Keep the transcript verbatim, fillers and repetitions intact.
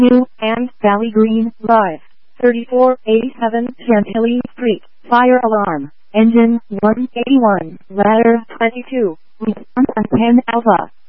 New and Valley Green, Live. thirty-four eighty-seven Chantilly Street. Fire alarm. Engine one eighty-one. Ladder twenty-two. Response ten Alpha.